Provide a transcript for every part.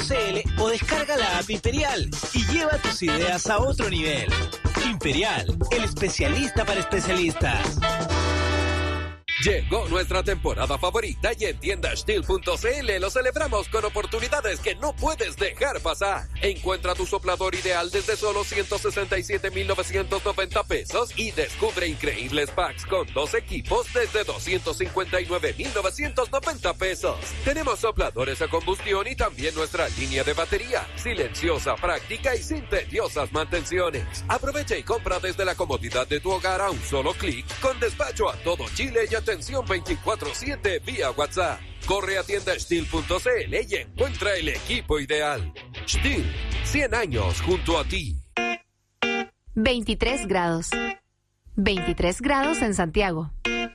o descarga la app Imperial y lleva tus ideas a otro nivel. Imperial, el especialista para especialistas. Llegó nuestra temporada favorita y en tiendastil.cl lo celebramos con oportunidades que no puedes dejar pasar. Encuentra tu soplador ideal desde solo 167,990 pesos y descubre increíbles packs con 2 equipos desde 259,990 pesos. Tenemos sopladores a combustión y también nuestra línea de batería, silenciosa, práctica y sin tediosas mantenciones. Aprovecha y compra desde la comodidad de tu hogar a un solo clic, con despacho a todo Chile y atención 24/7 vía WhatsApp. Corre a tiendastil.cl y encuentra el equipo ideal. Stihl, 100 años junto a ti. 23 grados. 23 grados en Santiago.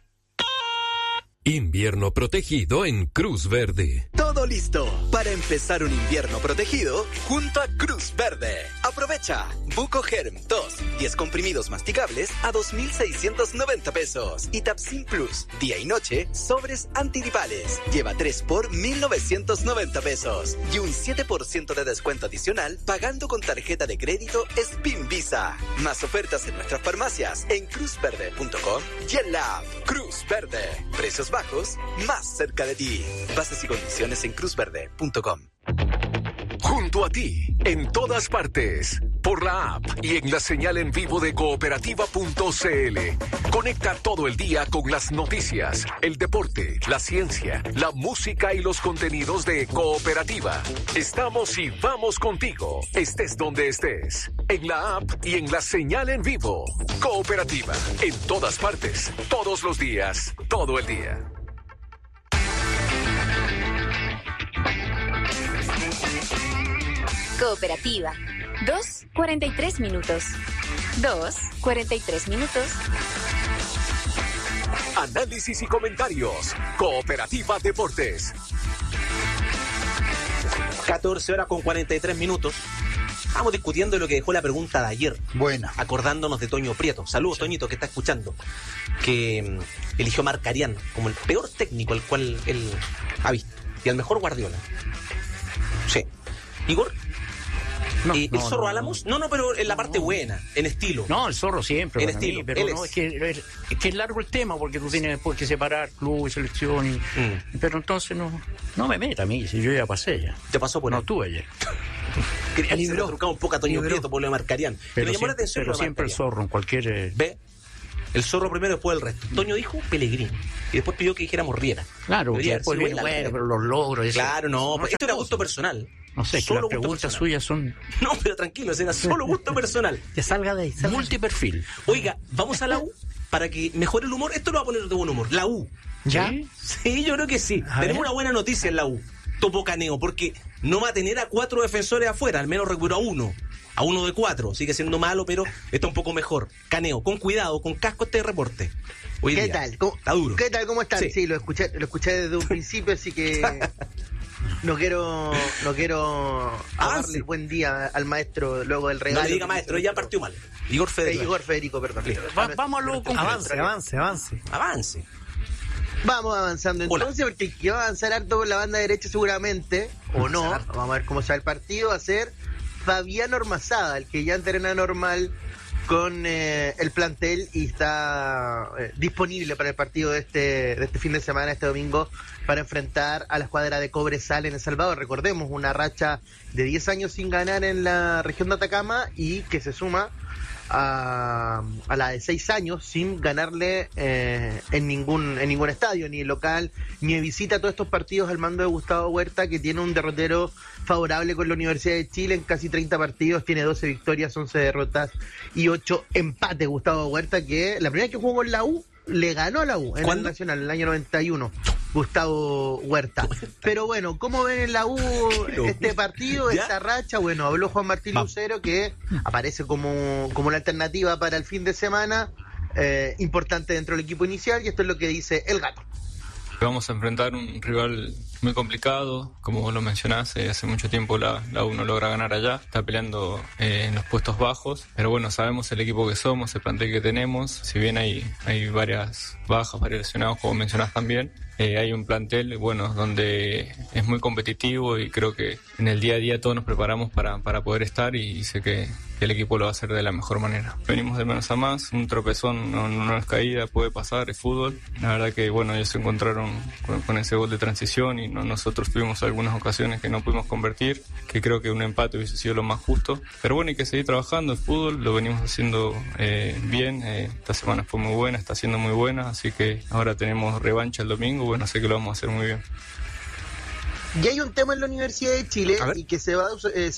Invierno protegido en Cruz Verde. Todo listo para empezar un invierno protegido junto a Cruz Verde. Aprovecha Bucogerm 2, 10 comprimidos masticables a 2,690 pesos. Y Tapsin Plus, día y noche, sobres antigripales. Lleva 3 por 1,990 pesos. Y un 7% de descuento adicional pagando con tarjeta de crédito Spin Visa. Más ofertas en nuestras farmacias en cruzverde.com y en la app Cruz Verde. Precios bajos, más cerca de ti. Bases y condiciones en cruzverde.com. Junto a ti, en todas partes, por la app y en la señal en vivo de cooperativa.cl. Conecta todo el día con las noticias, el deporte, la ciencia, la música y los contenidos de Cooperativa. Estamos y vamos contigo, estés donde estés, en la app y en la señal en vivo. Cooperativa, en todas partes, todos los días, todo el día. Cooperativa. 2:43 minutos. 2:43 minutos. Análisis y comentarios. Cooperativa Deportes. 14 horas con 43 minutos. Estamos discutiendo lo que dejó la pregunta de ayer. Buena. Acordándonos de Toño Prieto. Saludos, Toñito, que está escuchando. Que eligió a Marcarián como el peor técnico al cual él ha visto. Y al mejor Guardiola. Sí. Igor. ¿El Zorro Álamos? No, pero en la parte buena, en estilo. No, el Zorro siempre. En estilo. Mí, pero no, es que es largo el tema, porque tú tienes después que separar club y selección. Pero entonces no me meta a mí, si yo ya pasé ya. ¿Te pasó por No estuve ayer. Quería que se le trucaba un poco a Toño Prieto por lo de Marcarián. Pero me llamó la atención. Pero siempre el Zorro, en cualquier... ¿Ve? El Zorro primero, después el resto. Toño dijo Pellegrini. Y después pidió que dijéramos Riera. Claro, porque después bueno, pero los logros... Claro, no, pues esto era gusto personal. No sé, que las preguntas suyas son... No, pero tranquilo, era solo gusto personal. Que salga de ahí. Multiperfil. Oiga, vamos a la U para que mejore el humor. Esto lo va a poner de buen humor. La U. ¿Ya? Sí, yo creo que sí. Tenemos una buena noticia en la U. Topo Caneo, porque no va a tener a 4 defensores afuera, al menos recuperó a uno de 4. Sigue siendo malo, pero está un poco mejor. Caneo, con cuidado, con casco este reporte. Hoy ¿Qué tal? Está duro. ¿Qué tal? ¿Cómo están? Sí, lo escuché desde un principio, así que no quiero darle el buen día al maestro luego del regalo. No le diga maestro, ya partió mal. Igor Federico, perdón. Vamos a lo concreto. Avance. Vamos avanzando entonces, porque el que va a avanzar harto por la banda derecha seguramente, o no, vamos a ver cómo sale el partido, va a ser Fabián Ormazada, el que ya entrena normal con el plantel y está disponible para el partido de este fin de semana, este domingo, para enfrentar a la escuadra de Cobresal en El Salvador. Recordemos, una racha de 10 años sin ganar en la región de Atacama y que se suma a la de 6 años sin ganarle en ningún estadio, ni local, ni de visita, todos estos partidos al mando de Gustavo Huerta, que tiene un derrotero favorable con la Universidad de Chile en casi 30 partidos, tiene 12 victorias, 11 derrotas y 8 empates. Gustavo Huerta, que la primera vez que jugó en la U, le ganó a la U en el Nacional, en el año 91. Gustavo Huerta. Pero bueno, ¿cómo ven en la U este partido, esta racha? Bueno, habló Juan Martín Lucero, que aparece como una alternativa para el fin de semana, importante dentro del equipo inicial, y esto es lo que dice el Gato. Vamos a enfrentar un rival muy complicado, como vos lo mencionás, hace mucho tiempo la U no logra ganar allá, está peleando en los puestos bajos, pero bueno, sabemos el equipo que somos, el plantel que tenemos, si bien hay varias bajas, varios lesionados, como mencionás también, hay un plantel, bueno, donde es muy competitivo y creo que en el día a día todos nos preparamos para poder estar y sé que el equipo lo va a hacer de la mejor manera. Venimos de menos a más, un tropezón no es caída, puede pasar, es fútbol. La verdad que, bueno, ellos se encontraron con ese gol de transición y nosotros tuvimos algunas ocasiones que no pudimos convertir, que creo que un empate hubiese sido lo más justo. Pero bueno, hay que seguir trabajando el fútbol, lo venimos haciendo bien. Esta semana fue muy buena, está siendo muy buena, así que ahora tenemos revancha el domingo, bueno, sé que lo vamos a hacer muy bien. Y hay un tema en la Universidad de Chile y que se va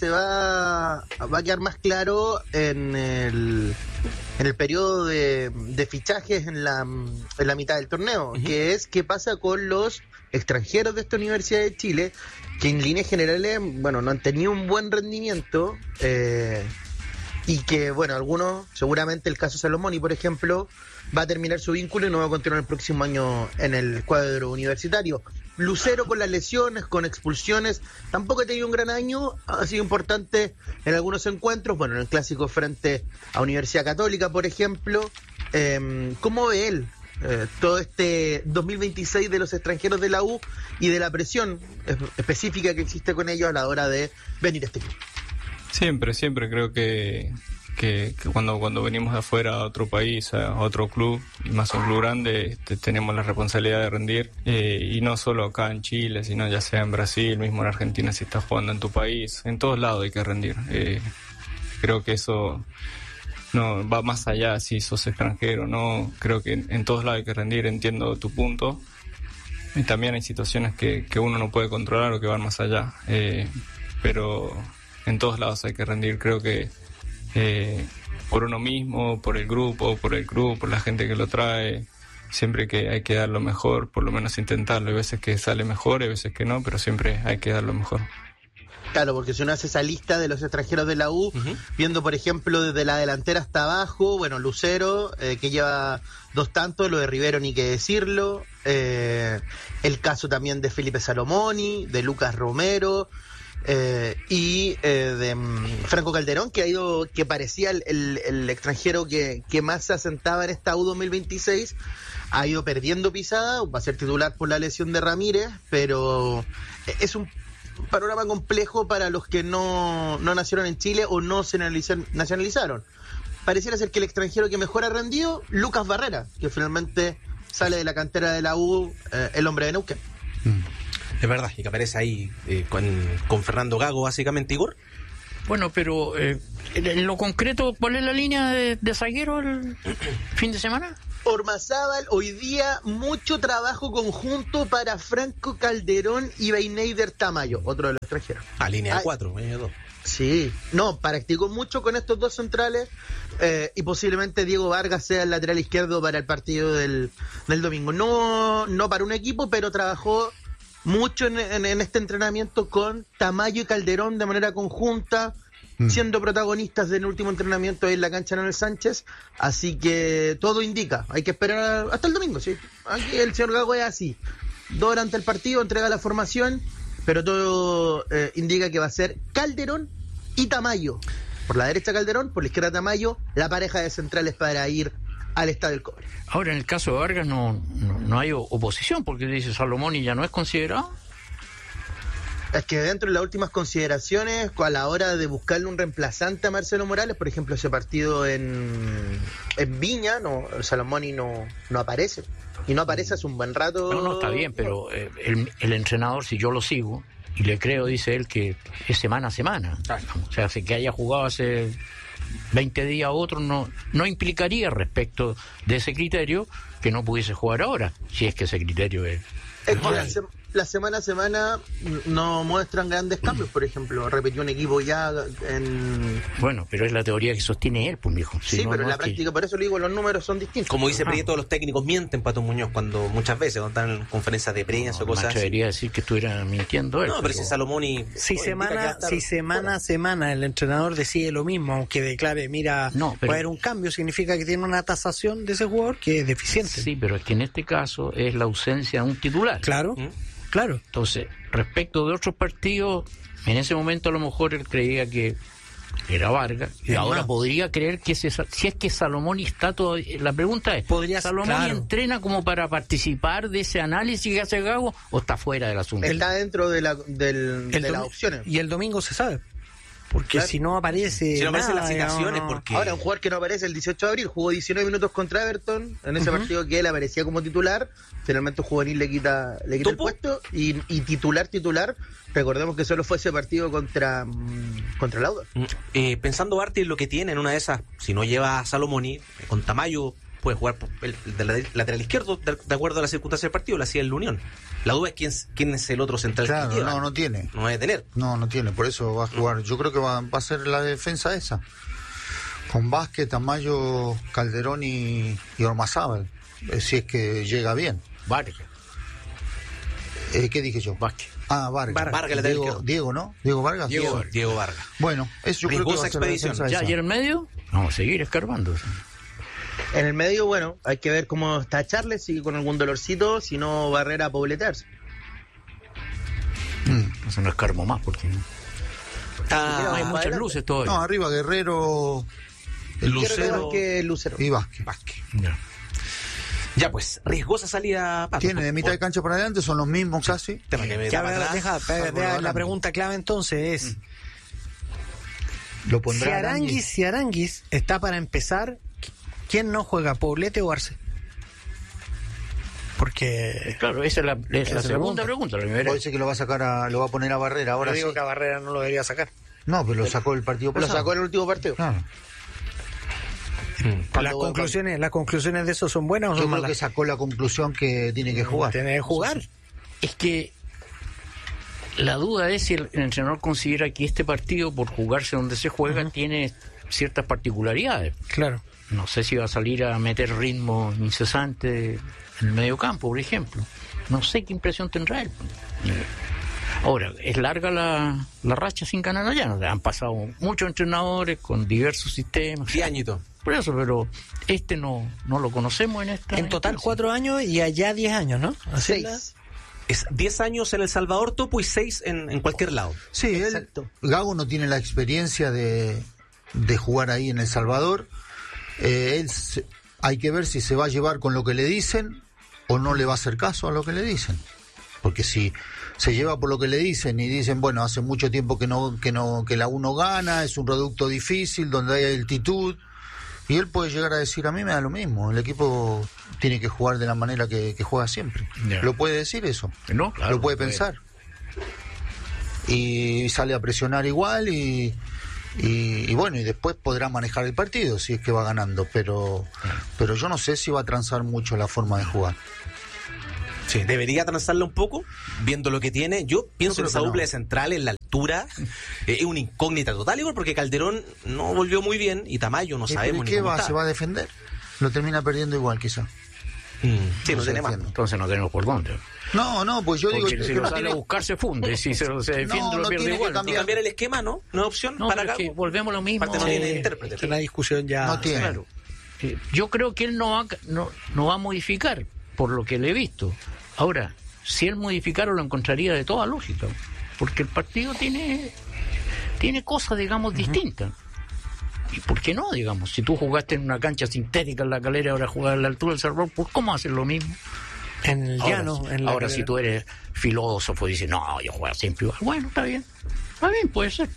a quedar más claro en el periodo de fichajes en la mitad del torneo, que es qué pasa con los extranjeros de esta Universidad de Chile, que en líneas generales, bueno, no han tenido un buen rendimiento, y que, bueno, algunos, seguramente el caso Salomoni, por ejemplo, va a terminar su vínculo y no va a continuar el próximo año en el cuadro universitario. Lucero con las lesiones, con expulsiones, tampoco ha tenido un gran año, ha sido importante en algunos encuentros, bueno, en el clásico frente a Universidad Católica, por ejemplo. ¿Cómo ve él todo este 2026 de los extranjeros de la U y de la presión específica que existe con ellos a la hora de venir a este club? Siempre creo que cuando venimos de afuera a otro país, a otro club, y más un club grande, tenemos la responsabilidad de rendir, y no solo acá en Chile, sino ya sea en Brasil, mismo en Argentina, si estás jugando en tu país, en todos lados hay que rendir. Creo que eso no va más allá si sos extranjero, no, creo que en todos lados hay que rendir, entiendo tu punto, y también hay situaciones que uno no puede controlar o que van más allá, pero en todos lados hay que rendir, creo que por uno mismo, por el grupo, por el club, por la gente que lo trae, siempre que hay que dar lo mejor, por lo menos intentarlo. Hay veces que sale mejor, hay veces que no, pero siempre hay que dar lo mejor. Claro, porque si uno hace esa lista de los extranjeros de la U, viendo por ejemplo desde la delantera hasta abajo, bueno, Lucero, que lleva 2 tantos, lo de Rivero ni qué decirlo, el caso también de Felipe Salomoni, de Lucas Romero, y de Franco Calderón, que parecía el extranjero que más se asentaba en esta U 2026, ha ido perdiendo pisada, va a ser titular por la lesión de Ramírez, pero es un panorama complejo para los que no nacieron en Chile o no se nacionalizaron. Pareciera ser que el extranjero que mejor ha rendido, Lucas Barrera, que finalmente sale de la cantera de la U, el hombre de Neuquén. Es verdad, y que aparece ahí con Fernando Gago, básicamente, Igor. Bueno, pero en lo concreto, ¿cuál es la línea de zaguero el fin de semana? Ormazábal, hoy día mucho trabajo conjunto para Franco Calderón y Beineider Tamayo, otro de los extranjeros. Línea de 4, línea de 2. Sí, no, practicó mucho con estos 2 centrales, y posiblemente Diego Vargas sea el lateral izquierdo para el partido del domingo. No para un equipo, pero trabajó mucho en este entrenamiento con Tamayo y Calderón de manera conjunta, siendo protagonistas del último entrenamiento en la cancha Manuel Sánchez, así que todo indica, hay que esperar hasta el domingo, sí. Aquí el señor Gago es así, 2 horas antes del partido, entrega la formación, pero todo indica que va a ser Calderón y Tamayo, por la derecha Calderón, por la izquierda Tamayo, la pareja de centrales para ir al Estadio del Cobre. Ahora, en el caso de Vargas no hay oposición, porque dice Salomoni ya no es considerado. Es que dentro de las últimas consideraciones, a la hora de buscarle un reemplazante a Marcelo Morales, por ejemplo, ese partido en Viña, Salomoni no aparece. Y no aparece hace un buen rato. No, está bien, pero el entrenador, si yo lo sigo y le creo, dice él que es semana a semana. O sea, que haya jugado hace 20 días a otro no implicaría respecto de ese criterio que no pudiese jugar ahora, si es que ese criterio es que la semana a semana no muestran grandes cambios. Por ejemplo, repitió un equipo ya en... Bueno, pero es la teoría que sostiene él, pues, mijo. Sí, pero en la práctica, por eso le digo, los números son distintos. Como dice Prieto, los técnicos mienten, Pato Muñoz, cuando muchas veces están en conferencias de prensa o cosas así. Debería decir que estuviera mintiendo él. No, pero ese Salomoni... Si semana a semana el entrenador decide lo mismo, aunque declare, mira, va a haber un cambio, significa que tiene una tasación de ese jugador que es deficiente. Sí, pero es que en este caso es la ausencia de un titular. Claro. Claro. Entonces, respecto de otros partidos, en ese momento a lo mejor él creía que era Vargas, y ahora podría creer que si es que Salomón está todo. La pregunta es, ¿Salomón entrena como para participar de ese análisis que hace Gago o está fuera del asunto? Está dentro de las opciones. Y el domingo se sabe. Porque si no aparece. Si no aparecen las citaciones, porque. Ahora, un jugador que no aparece el 18 de abril jugó 19 minutos contra Everton en ese partido que él aparecía como titular. Finalmente, un juvenil le quita el puesto. Y titular. Recordemos que solo fue ese partido contra el Audax. Pensando Barty en lo que tiene, en una de esas, si no lleva a Salomoni, con Tamayo puede jugar el lateral izquierdo, de acuerdo a las circunstancias del partido, lo hacía en la Unión. La duda es quién es el otro central que lleva. No tiene. No debe tener. No tiene, por eso va a jugar. Yo creo que va a ser la defensa esa. Con Vázquez, Tamayo, Calderón y Ormazábal. Si es que llega bien. Vargas. ¿Qué dije yo? Vázquez. Vargas. Diego, ¿no? Diego Vargas. Diego Vargas. Bueno, eso yo creo que va a ser la defensa esa. ¿Y en el medio? Vamos a seguir escarbando. En el medio, bueno, hay que ver cómo está Charles, sigue con algún dolorcito, si no Barrera a pobletearse. Eso no escarbo más porque hay muchas luces todavía. No, arriba Guerrero, el Lucero y Vázquez. Ya pues, riesgosa salida, Pato. Tiene de mitad de cancha para adelante, son los mismos casi. La pregunta clave entonces es ¿lo pondrá si Aranguis está para empezar, ¿quién no juega, Poblete o Arce? Porque claro, esa es la segunda pregunta. Puede decir que lo va a poner a Barrera ahora. Yo digo que a Barrera no lo debería sacar. No, pero lo sacó el partido pasado. Lo sacó en el último partido. Claro. ¿Las conclusiones de eso son buenas o son malas? Yo creo que sacó la conclusión que tiene que jugar. Tiene que jugar. Es que la duda es si el entrenador considera que este partido, por jugarse donde se juega, tiene ciertas particularidades. Claro. No sé si va a salir a meter ritmo incesante en el medio campo, por ejemplo. No sé qué impresión tendrá él. Ahora, es larga la racha sin ganar allá. Han pasado muchos entrenadores con diversos sistemas. 10 añitos. Por eso, pero no lo conocemos en esta. En total 4 años y allá 10 años, ¿no? 6. Es 10 años en El Salvador, Topo, y 6 en cualquier lado. Sí, Gago no tiene la experiencia de jugar ahí en El Salvador. Hay que ver si se va a llevar con lo que le dicen o no le va a hacer caso a lo que le dicen. Porque si se lleva por lo que le dicen y dicen, bueno, hace mucho tiempo que la uno gana, es un reducto difícil donde hay altitud, y él puede llegar a decir, a mí me da lo mismo, el equipo tiene que jugar de la manera que juega siempre. Yeah. ¿Lo puede decir eso? No, claro, lo puede pensar. Y sale a presionar igual y bueno, y después podrá manejar el partido si es que va ganando, pero yo no sé si va a transar mucho la forma de jugar. Sí, debería transarla un poco, viendo lo que tiene. Yo pienso en esa doble de central, en la altura, es una incógnita total, igual porque Calderón no volvió muy bien y Tamayo no sabemos ni cómo está. ¿Se va a defender? Lo termina perdiendo igual, quizá. Sí, no tenemos. Entonces no tenemos por dónde. No, pues yo digo que si lo sale a buscar se funde, si se defiende lo pierde igual. Y cambiar el esquema, ¿no? No es opción para acá. Volvemos a lo mismo. Aparte no tiene intérprete. La discusión ya no tiene. Claro. Yo creo que él no va a modificar, por lo que le he visto. Ahora, si él modificara lo encontraría de toda lógica, porque el partido tiene cosas, digamos, distintas. ¿Y por qué no, digamos? Si tú jugaste en una cancha sintética en La Calera, ahora jugar a la altura del Salvador, pues ¿cómo haces lo mismo? En el llano. Ahora si tú eres filósofo y dices, no, yo juego siempre igual. Bueno, está bien, puede ser.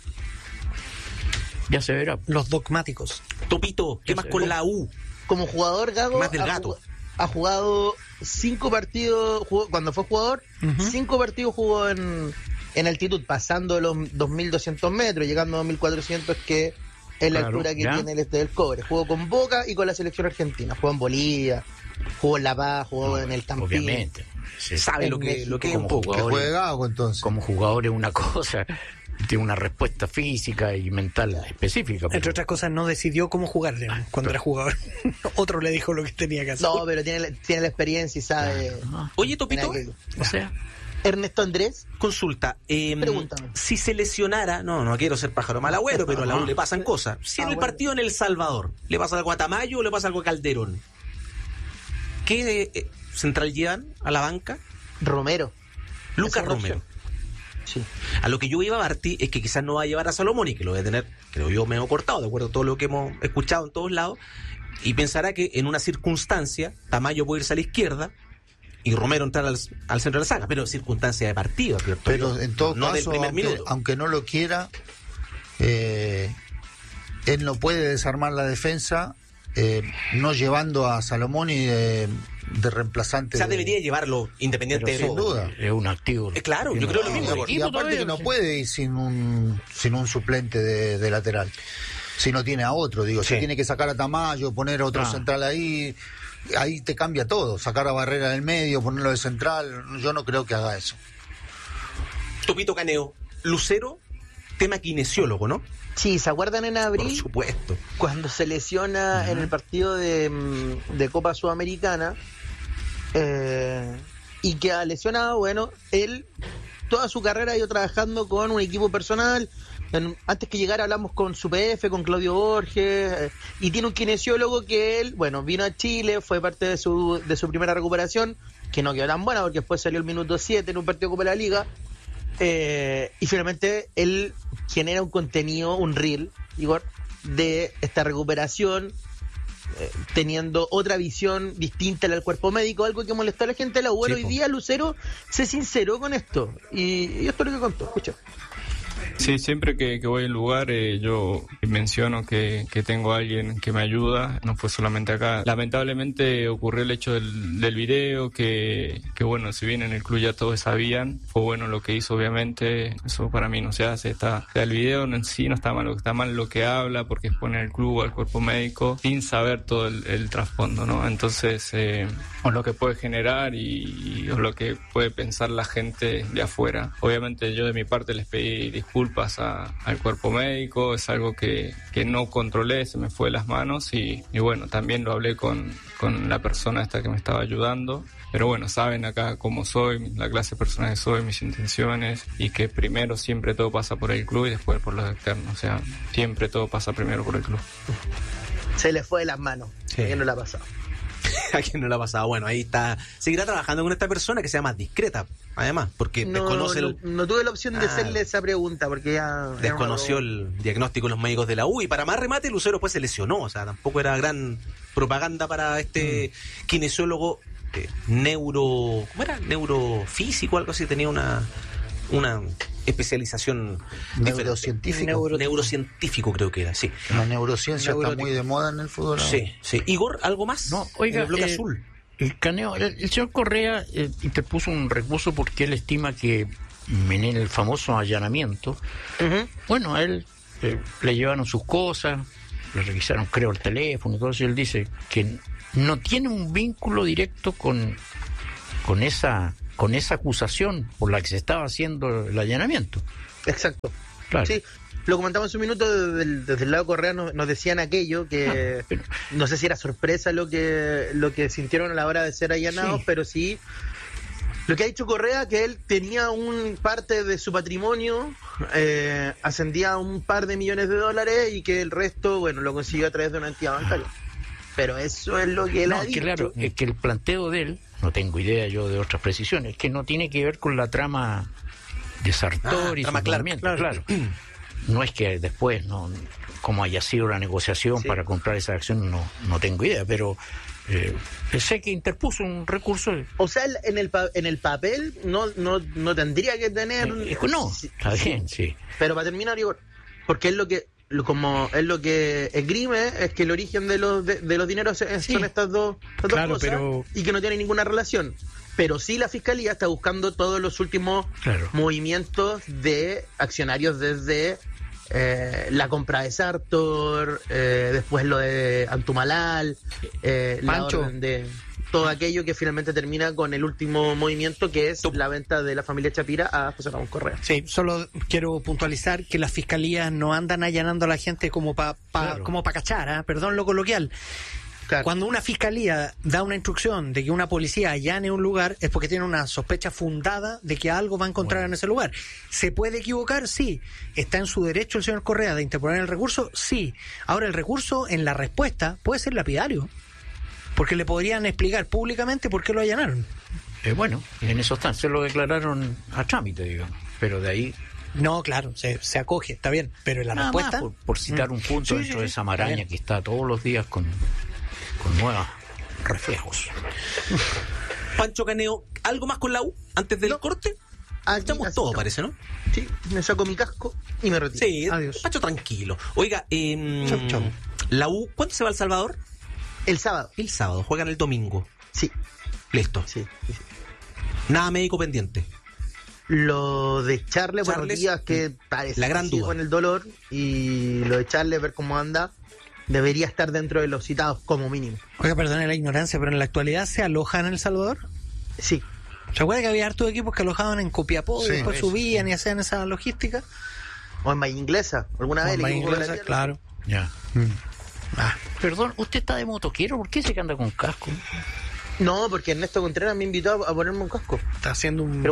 Ya se verá. Los dogmáticos. Topito, ¿qué más con la U? Como jugador, Gago más del gato. Ha jugado 5 partidos, cuando fue jugador, 5 partidos jugó en altitud, pasando los 2.200 metros, llegando a 2.400, que es la altura que tiene el Este del Cobre. Jugó con Boca y con la selección argentina. Jugó en Bolivia, jugó en La Paz, jugó en el Campín. Obviamente. Se sabe lo que es un poco. Que juega Gago, entonces. Como jugador es una cosa, tiene una respuesta física y mental específica. Entre otras cosas, no decidió cómo jugar cuando era jugador. Otro le dijo lo que tenía que hacer. No, pero tiene la experiencia y sabe. Oye, Topito, o sea, Ernesto Andrés, consulta. Pregúntame. Si se lesionara, no quiero ser pájaro mal agüero, pero a la U le pasan cosas. Si en el partido en El Salvador le pasa algo a Tamayo o le pasa algo a Calderón, ¿qué central llevan a la banca? Romero. Lucas Romero. Sí. A lo que yo iba, Barty, es que quizás no va a llevar a Salomón y que lo voy a tener, creo yo, medio cortado, de acuerdo a todo lo que hemos escuchado en todos lados, y pensará que en una circunstancia Tamayo puede irse a la izquierda y Romero entrar al centro de la saga, pero circunstancia de partido, ¿cierto? Pero en todo no caso, aunque no lo quiera, él no puede desarmar la defensa no llevando a Salomón y de reemplazante. O sea, debería llevarlo independiente de sin duda. Es un activo. Claro, yo creo lo mismo. Y aparte que no puede ir sin un suplente de lateral. Si no tiene a otro, digo, si tiene que sacar a Tamayo, poner a otro central ahí te cambia todo. Sacar a Barrera del medio, ponerlo de central, yo no creo que haga eso. Topito Caneo, Lucero, tema kinesiólogo, ¿no? Sí, ¿se acuerdan en abril? Por supuesto. Cuando se lesiona en el partido de Copa Sudamericana y queda lesionado, bueno, él toda su carrera ha ido trabajando con un equipo personal. Antes que llegara hablamos con su PF, con Claudio Borges, y tiene un kinesiólogo que él, bueno, vino a Chile, fue parte de su primera recuperación, que no quedó tan buena porque después salió el minuto 7 en un partido de Copa de la Liga, y finalmente él genera un contenido, un reel, Igor, de esta recuperación, teniendo otra visión distinta al cuerpo médico, algo que molestó a la gente de la U. Hoy día Lucero se sinceró con esto, y esto es lo que contó, escucha. Sí, siempre que voy al lugar yo menciono que tengo a alguien que me ayuda, no fue solamente acá. Lamentablemente ocurrió el hecho del video, que bueno, si bien en el club ya todos sabían, fue bueno lo que hizo, obviamente, eso para mí no se hace. El video en sí no está mal, lo que está mal lo que habla, porque expone al club, al cuerpo médico, sin saber todo el trasfondo, ¿no? Entonces, o lo que puede generar o lo que puede pensar la gente de afuera. Obviamente yo de mi parte les pedí disculpas al cuerpo médico, es algo que no controlé, se me fue de las manos y bueno, también lo hablé con la persona esta que me estaba ayudando, pero bueno, saben acá cómo soy, la clase de persona que soy, mis intenciones, y que primero siempre todo pasa por el club y después por los externos, o sea, siempre todo pasa primero por el club. Se le fue de las manos, ¿a quién no le ha pasado? ¿A quién no le ha pasado? Bueno, ahí está. Seguirá trabajando con esta persona que sea más discreta, además, porque desconoce no tuve la opción de hacerle esa pregunta, porque ya... Desconoció el diagnóstico de los médicos de la U, y para más remate, Lucero pues se lesionó, o sea, tampoco era gran propaganda para este kinesiólogo ¿cómo era? Neurofísico, algo así, tenía una especialización neurocientífico creo que era, sí. La neurociencia está muy de moda en el fútbol. Sí. Igor, ¿algo más? No, oiga, en el bloque azul. El Caneo, el señor Correa interpuso un recurso porque él estima que en el famoso allanamiento, bueno, a él le llevaron sus cosas, le revisaron, creo, el teléfono y todo eso, y él dice que no tiene un vínculo directo con esa acusación por la que se estaba haciendo el allanamiento. Exacto. Claro. Sí, lo comentamos hace un minuto desde el lado Correa, nos decían aquello que no sé si era sorpresa lo que sintieron a la hora de ser allanados, pero sí lo que ha dicho Correa, que él tenía un parte de su patrimonio, ascendía a un par de millones de dólares, y que el resto, bueno, lo consiguió a través de una entidad bancaria. Pero eso es lo que él ha dicho. Claro, es que el planteo de él, no tengo idea yo de otras precisiones, que no tiene que ver con la trama de Sartor y su movimiento, claro. No es que después, como haya sido la negociación para comprar esa acción, no tengo idea, pero sé que interpuso un recurso. O sea, en el papel no tendría que tener... no, está bien, sí. Pero para terminar, Igor, porque es lo que esgrime es que el origen de los dineros son estas dos cosas, y que no tienen ninguna relación. Pero sí la Fiscalía está buscando todos los últimos movimientos de accionarios, desde la compra de Sartor, después lo de Antumalal, la orden de todo aquello que finalmente termina con el último movimiento, que es la venta de la familia Chapira a José Ramón Correa. Sí, solo quiero puntualizar que las fiscalías no andan allanando a la gente como para cachar, perdón lo coloquial. Claro. Cuando una fiscalía da una instrucción de que una policía allane un lugar, es porque tiene una sospecha fundada de que algo va a encontrar en ese lugar. ¿Se puede equivocar? Sí. ¿Está en su derecho el señor Correa de interponer el recurso? Sí. Ahora, el recurso en la respuesta puede ser lapidario, porque le podrían explicar públicamente por qué lo allanaron. Bueno, en eso están, se lo declararon a trámite, digamos. pero de ahí... No, claro, se acoge, está bien, pero la nada respuesta... más por citar un punto dentro de esa maraña que está todos los días con nuevos reflejos. Pancho Caneo, ¿algo más con la U antes del corte? Estamos todo, parece, ¿no? Sí, me saco mi casco y me retiro. Sí, adiós. Pancho tranquilo. Oiga, chau. la U, ¿cuándo se va a El Salvador? El sábado. El sábado, juegan el domingo. Sí. Listo. Sí. Nada médico pendiente. Lo de Charles, buenos días, que parece la gran duda con el dolor, y lo de Charles, ver cómo anda, debería estar dentro de los citados como mínimo. Oiga, perdone la ignorancia, pero en la actualidad ¿se alojan en El Salvador? Sí. ¿Se acuerda que había hartos equipos que alojaban en Copiapó y después subían y hacían esa logística? O en Bahía Inglesa, alguna vez. Bahía Inglesa, claro. Ya. Perdón, ¿usted está de motoquero? ¿Por qué se anda con casco? No, porque Ernesto Contreras me invitó a ponerme un casco. Está haciendo un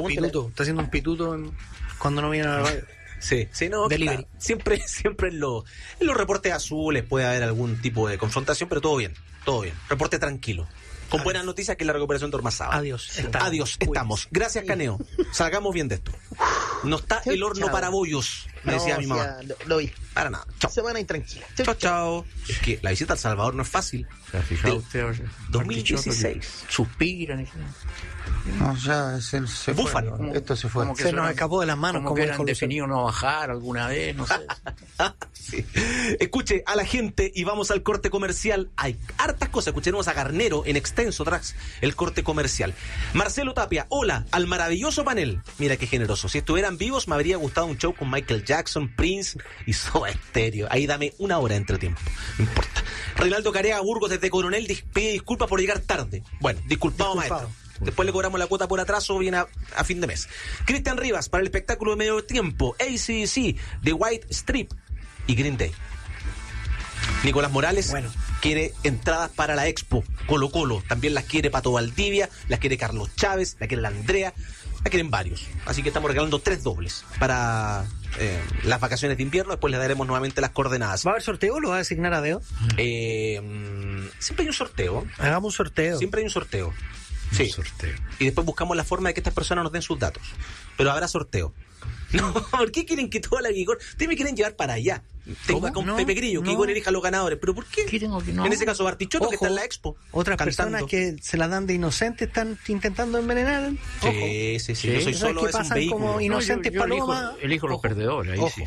pituto cuando no viene a la radio. Sí, no, Delivery. Claro. Siempre en los reportes azules puede haber algún tipo de confrontación, pero todo bien. Reporte tranquilo. Con buenas noticias, que es la recuperación de Ormazábal. Adiós, estamos. Gracias, Caneo. Salgamos bien de esto. No está el horno para bollos, me decía mi mamá. Lo vi. Para nada. Chao. Semana intranquila. Chao. Es que la visita al Salvador no es fácil. ¿Se ha fijado usted? 2016. Suspiran. No, ya se bufan. Fue. Esto se fue. Se nos escapó de las manos. Como que eran definido no bajar alguna vez, no sé. Sí. Escuche a la gente y vamos al corte comercial. Hay hartas cosas. Escucharemos a Garnero en extenso tras el corte comercial. Marcelo Tapia, hola al maravilloso panel. Mira qué generoso. Si estuvieran vivos me habría gustado un show con Michael Jackson, Prince y Soda Stereo. Ahí dame una hora de entretiempo. No importa. Reinaldo Careaga Burgos desde Coronel pide disculpas por llegar tarde. Bueno, disculpado. Maestro. Después le cobramos la cuota por atraso, viene a fin de mes. Cristian Rivas para el espectáculo de medio tiempo. AC/DC, The White Strip y Green Day. Nicolás Morales quiere entradas para la Expo Colo Colo. También las quiere Pato Valdivia, las quiere Carlos Chávez, las quiere la Andrea, las quieren varios. Así que estamos regalando 3 dobles para las vacaciones de invierno. Después les daremos nuevamente las coordenadas. ¿Va a haber sorteo o lo va a designar a dedo? Siempre hay un sorteo. Hagamos un sorteo. Siempre hay un sorteo. Sí. Y después buscamos la forma de que estas personas nos den sus datos. Pero habrá sorteo. No, ¿por qué quieren que toda la Igor? Ustedes me quieren llevar para allá. Tengo acá un Pepe Grillo, que Igor elija a los ganadores. ¿Pero por qué? En ese caso, Bartichotto, que está en la Expo. Otras personas que se la dan de inocentes están intentando envenenar. Sí. Yo soy solo es un vehículo. Como inocentes palomas. Elijo los perdedores, ahí sí.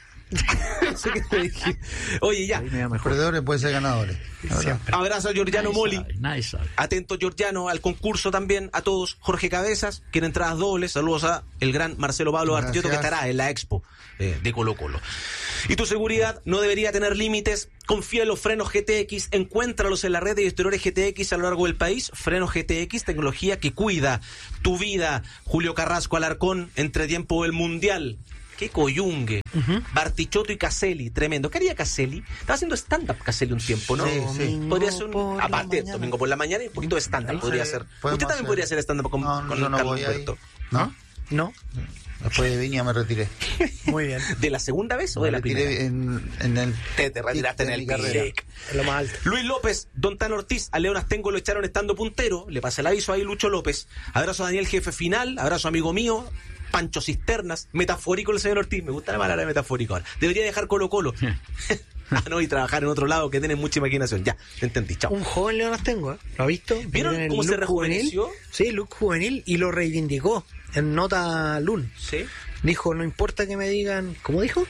Eso que te dije. Oye, ya. Perdedores pueden ser ganadores. Abrazo a Giorgiano Moli. Nadie sabe. Atento, Giorgiano, al concurso también, a todos. Jorge Cabezas, quiere entradas dobles. Saludos a el gran Marcelo Pablo Bartichotto, que estará en la Expo de Colo Colo. Y tu seguridad no debería tener límites. Confía en los frenos GTX. Encuéntralos en la red de distribuidores GTX a lo largo del país. Frenos GTX, tecnología que cuida tu vida. Julio Carrasco Alarcón, entretiempo del Mundial. Qué coyungue. Bartichotto y Caselli, tremendo. ¿Qué haría Caselli? Estaba haciendo stand-up Caselli un tiempo, ¿no? Sí. Podría ser aparte, domingo por la mañana y un poquito de stand-up podría ser. Usted también podría hacer stand-up con Carlos Humberto. ¿No? Después de Viña me retiré. Muy bien. ¿De la segunda vez o de la primera? En el te retiraste en el PIC. En lo más alto. Luis López, Don Tan Ortiz, a León Astengo lo echaron estando puntero. Le pasé el aviso ahí, Lucho López. Abrazo a Daniel Jefe Final, abrazo amigo mío. Pancho Cisternas, metafórico el señor Ortiz, me gusta la palabra metafórico ahora. Debería dejar Colo Colo. Y trabajar en otro lado, que tiene mucha imaginación. Ya, te entendí, chao. Un joven León Astengo, ¿lo ha visto? ¿Vieron cómo se rejuveneció? Sí, look juvenil, y lo reivindicó en nota LUN. Sí. Dijo, no importa que me digan, ¿cómo dijo?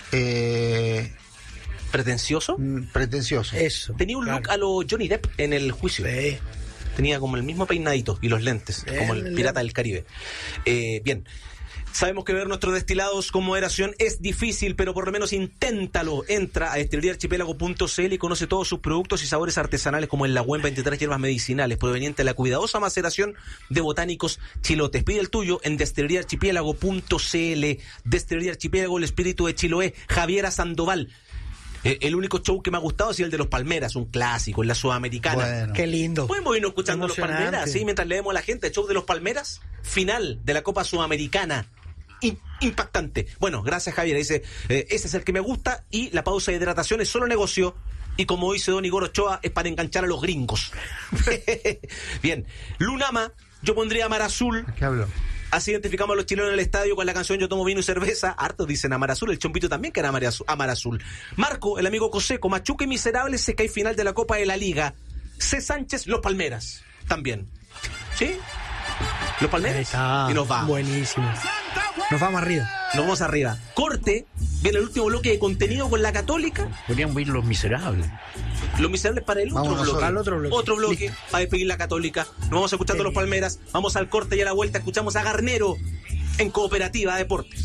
¿Pretencioso? Pretencioso. Eso. Tenía un look a lo Johnny Depp en el juicio. Sí. Tenía como el mismo peinadito y los lentes, como el pirata del Caribe. Bien. Sabemos que ver nuestros destilados con moderación es difícil, pero por lo menos inténtalo. Entra a destileríaarchipiélago.cl y conoce todos sus productos y sabores artesanales, como el Lagüen 23 hierbas medicinales, proveniente de la cuidadosa maceración de botánicos chilotes. Pide el tuyo en destileríaarchipiélago.cl. Destilería Archipiélago, el espíritu de Chiloé. Javiera Sandoval. El único show que me ha gustado es el de los Palmeras, un clásico en la Sudamericana. Bueno, qué lindo. ¿Podemos irnos escuchando los Palmeras? ¿Sí? Mientras leemos a la gente, el show de los Palmeras, final de la Copa Sudamericana. Impactante. Bueno, gracias, Javier. Dice, ese es el que me gusta, y la pausa de hidratación es solo negocio, y como dice don Igor Ochoa, es para enganchar a los gringos. Bien. Lunama, yo pondría Mar Azul. ¿Qué hablo? Así identificamos a los chilenos en el estadio con la canción Yo tomo vino y cerveza. Hartos dicen Amar Azul, el Chompito también que era Amar Azul. Marco, el amigo Coseco, Machuca y Miserables, se cae final de la Copa de la Liga. C. Sánchez, Los Palmeras, también. ¿Sí? Los Palmeras. Y nos va. Buenísimo. Nos vamos arriba. Nos vamos arriba. Corte, viene el último bloque de contenido con la Católica. Podríamos ir Los Miserables. Los Miserables para el otro bloque. Otro bloque para despedir la Católica. Nos vamos escuchando Los Palmeras. Vamos al corte y a la vuelta escuchamos a Garnero en Cooperativa Deportes.